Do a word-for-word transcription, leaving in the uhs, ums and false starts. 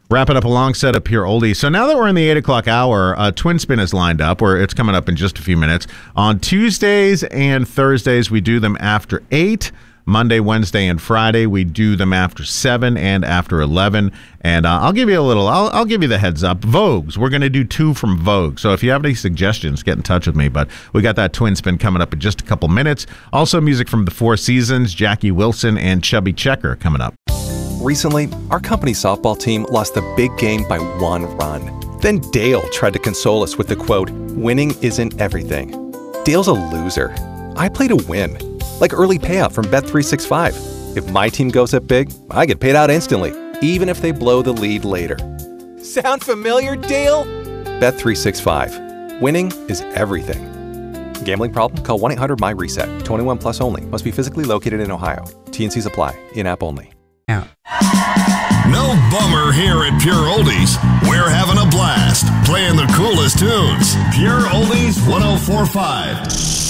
Wrapping up a long set of Pure Oldies. So now that we're in the eight o'clock hour, uh, Twin Spin is lined up, where it's coming up in just a few minutes. On Tuesdays and Thursdays, we do them after eight. Monday, Wednesday, and Friday, we do them after seven and after eleven. And uh, I'll give you a little, I'll, I'll give you the heads up. Vogues, we're going to do two from Vogue. So if you have any suggestions, get in touch with me. But we got that Twin Spin coming up in just a couple minutes. Also, music from the Four Seasons, Jackie Wilson, and Chubby Checker coming up. Recently, our company softball team lost the big game by one run. Then Dale tried to console us with the quote, "Winning isn't everything." Dale's a loser. I play to win. Like early payout from Bet three sixty-five. If my team goes up big, I get paid out instantly, even if they blow the lead later. Sound familiar, Dale? Bet three sixty-five. Winning is everything. Gambling problem? Call one eight hundred my reset. twenty-one plus only. Must be physically located in Ohio. T and Cs apply. In-app only. Out. No bummer here at Pure Oldies. We're having a blast playing the coolest tunes. Pure Oldies one oh four point five.